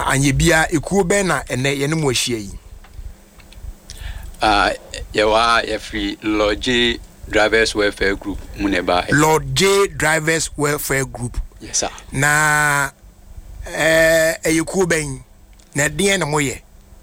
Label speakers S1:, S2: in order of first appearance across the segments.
S1: anye bia ekuo ben na ene ye ne mo ahia yi
S2: Yawa free Lord J Drivers Welfare Group muneba
S1: Lord J Drivers Welfare Group.
S2: Yes sir.
S1: Na ekuo ben na den na moye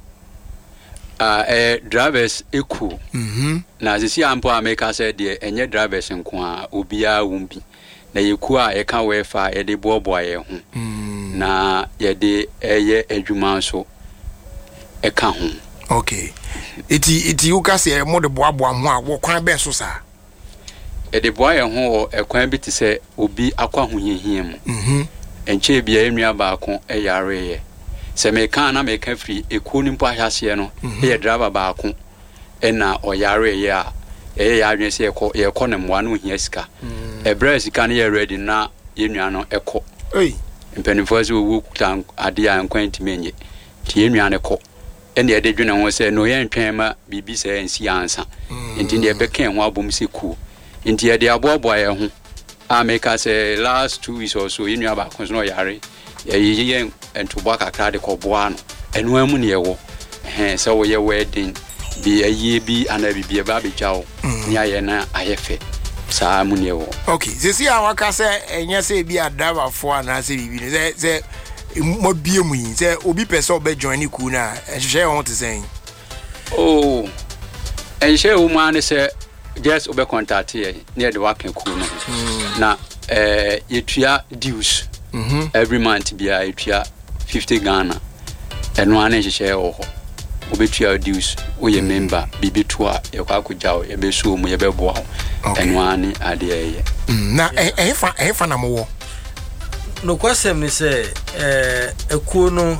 S2: drivers eku na sisi ampo ameka said de enye drivers nko a obia wumbi na yeku a ye kan wefa ye de bobo ye ho na ye de eye adwuma so e ka ho.
S1: Okay. Iti uka se mo de boabo ho a wo kwan be so sa
S2: e de boa ye ho e kwan bi te se obi akwa ho yehia mu enche bia enua ba ko e yare ye se me kan na me ka free ekuo ni mpo ahase no e driver ba ko e na o yare ye a e ya adwen se ye ko ne moa no hia sika e bra sika na ye ready na enua no e ko mpanifo se wo kutan ade a nkwan timenye ti enua ne ko ene ye de dwene ho se no ye ntwen ma bibi se ensi ansa enti ne be kan ho abom se ku enti ye de aboabo ye ho America say last 2 weeks or so enua ba ko so no yare ye entubo kakra de koboa no enu amu ne yewo se wo ye wedding bi aye bi ana bi ba be jawo ni aye na ayefe sa amu ne yewo.
S1: Okay, sisi awaka se enye se bi adava fo ana se bibi se mo bie mu yin se obi pese obe join ni ku na ehye won te sen.
S2: Oh ehye wo ma ne se just obe contact ye near the working ku no na yetua dues every month be a 50 Ghana eno ane hye ho obetua dues wo ye member bibi to a ye kwa kujao ye be so mu ye be boa eno ane ade ye
S1: na efa na mo
S3: no kwasem ni say ekuo no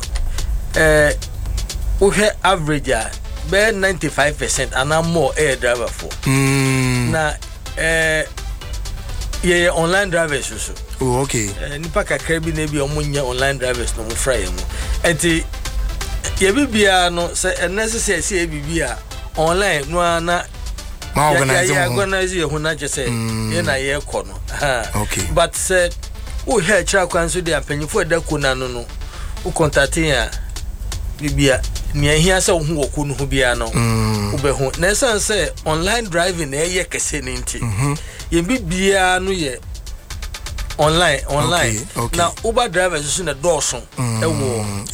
S3: wo he average a be 95% and more air driver for na ye online drivers so.
S1: Oh, okay.
S3: Nipa kakra bi na bi omunya online drivers no mo fra ye mo. Enti ye bibia no se necessary se bibia online no na
S1: ma
S3: organize ye ho na je se ye na ye ko no.
S1: Okay.
S3: But se wo he kira kwan so de apanyifo edako na no no wo contact ya bibia ni ahia se wo ho woku no ho bia no wo be ho na say online driving na ye kese ni nti ye bibia no ye online
S1: okay.
S3: Now Uber drivers is in the Dawson.